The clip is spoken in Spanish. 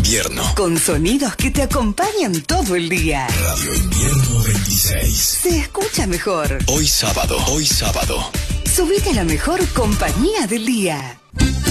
Invierno. Con sonidos que te acompañan todo el día. Radio Invierno 26. Se escucha mejor. Hoy sábado. Subite a la mejor compañía del día.